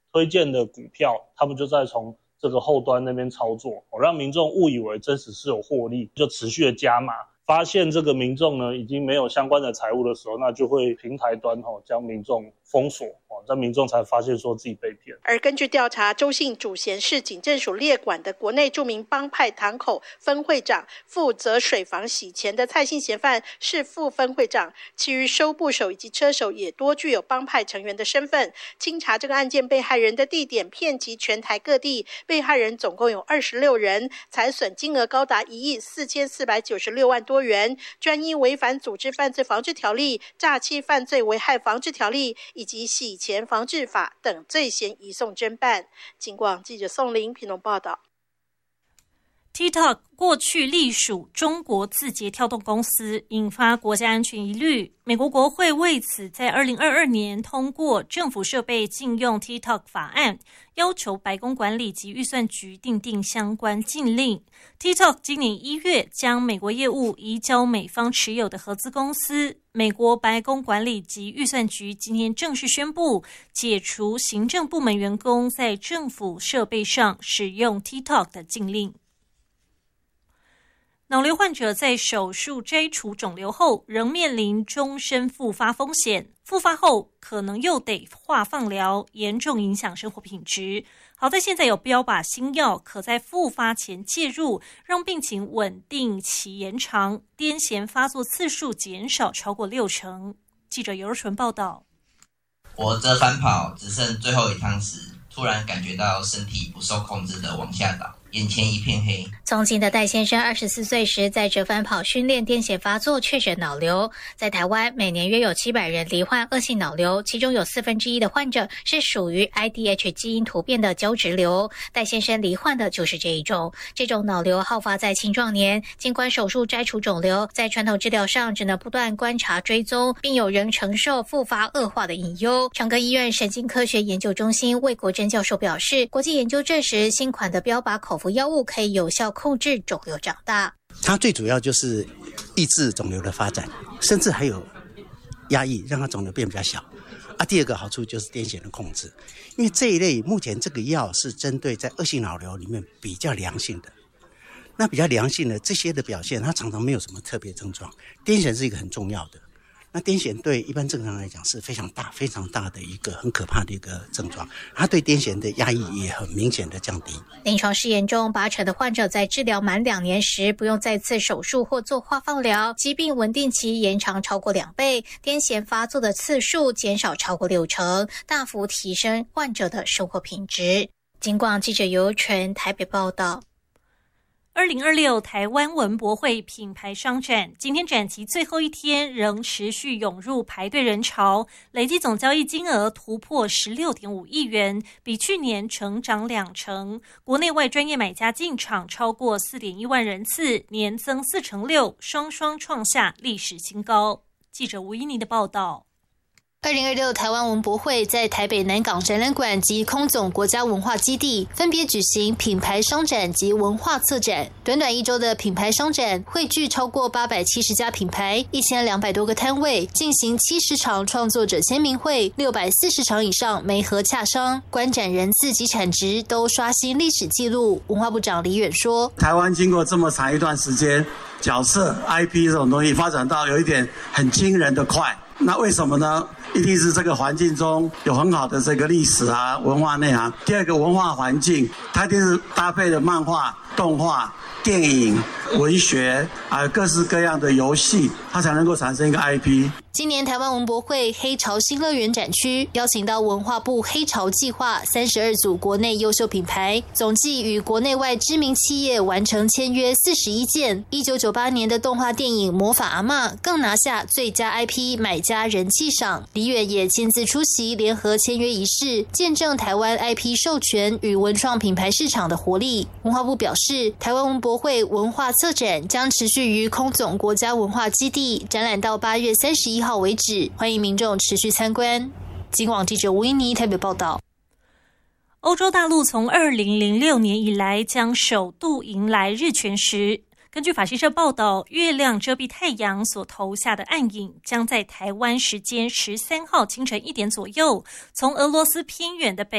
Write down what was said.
推荐的股票，他们就在从这个后端那边操作，让民众误以为真实是有获利，就持续的加码。发现这个民众呢已经没有相关的财务的时候，那就会平台端将民众封锁，这民众才发现说自己被骗。 而根据调查，周姓主嫌是警政署列管的国内著名帮派堂口分会长，负责水房洗钱的蔡姓嫌犯是副分会长，其余收部手以及车手也多具有帮派成员的身份。清查这个案件被害人的地点遍及全台各地，被害人总共有26人，财损金额高达1亿4496万多元，专因违反组织犯罪防治条例、诈欺犯罪危害防治条例以及洗钱防治法等罪嫌移送侦办。警广记者宋玲屏东报道。 TikTok 过去隶属中国字节跳动公司，引发国家安全疑虑。美国国会为此在2022年通过政府设备禁用 TikTok 法案，要求白宫管理及预算局订定相关禁令。TikTok 今年1月将美国业务移交美方持有的合资公司，美国白宫管理及预算局今天正式宣布解除行政部门员工在政府设备上使用 TikTok 的禁令。脑瘤患者在手术摘除肿瘤后，仍面临终身复发风险。复发后可能又得化放疗，严重影响生活品质。好在现在有标靶新药，可在复发前介入，让病情稳定期延长，癫痫发作次数减少超过60%。记者尤纯报道。 我折返跑只剩最后一趟时，突然感觉到身体不受控制的往下倒，眼前一片黑。 从警的戴先生24岁时在折返跑训练癫痫发作，确诊脑瘤。在台湾每年约有700人罹患恶性脑瘤，其中有1/4的患者是属于 IDH 基因突变的胶质瘤。戴先生罹患的就是这一种。这种脑瘤好发在青壮年，尽管手术摘除肿瘤，在传统治疗上只能不断观察追踪，并有人承受复发恶化的隐忧。长庚医院神经科学研究中心魏国珍教授表示，国际研究证实新款的标靶口服药物可以有效控制肿瘤长大。 它最主要就是抑制肿瘤的发展，甚至还有压抑，让它肿瘤变比较小。第二个好处就是癫痫的控制，因为这一类目前这个药是针对在恶性脑瘤里面比较良性的。那比较良性的这些的表现，它常常没有什么特别症状。癫痫是一个很重要的。那癫痫对一般正常来讲是非常大的一个很可怕的一个症状，它对癫痫的压抑也很明显的降低。 临床试验中，80%的患者在治疗满2年时不用再次手术或做化放疗，疾病稳定期延长超过2倍，癫痫发作的次数减少超过60%，大幅提升患者的生活品质。警广记者尤纯台北报道。 2026台湾文博会品牌商展今天展期最后一天，仍持续涌入排队人潮，累计总交易金额突破16.5亿元，比去年成长2%。国内外专业买家进场超过4.1万人次，年增46%，双双创下历史新高。记者吴依妮的报道。 2026台湾文博会在台北南港展览馆及空总国家文化基地分别举行品牌商展及文化策展。短短1周的品牌商展汇聚超过870家品牌，1200多个摊位，进行70场创作者签名会，640场以上媒合洽商，观展人次及产值都刷新历史纪录。文化部长李远说， 台湾经过这么长一段时间，角色 IP 这种东西发展到有一点很惊人的快，那为什么呢？一定是这个环境中有很好的这个历史文化内涵。第二个文化环境，它一定是搭配的漫画、动画、电影、文学各式各样的游戏，它才能够产生一个 IP。 今年台湾文博会黑潮新乐园展区邀请到文化部黑潮计划32组国内优秀品牌，总计与国内外知名企业完成签约41件。1998年的动画电影《魔法阿嬷》更拿下最佳 IP 买家人气赏。李远也亲自出席联合签约仪式，见证台湾 IP 授权与文创品牌市场的活力。文化部表示，台湾文博会文化策展将持续于空总国家文化基地展览到8月31号为止，欢迎民众持续参观。警广记者吴依妮台北报道。 欧洲大陆从2006年以来将首度迎来日全食。根据法新社报道，月亮遮蔽太阳所投下的暗影将在台湾时间13号清晨1点左右，从俄罗斯偏远的北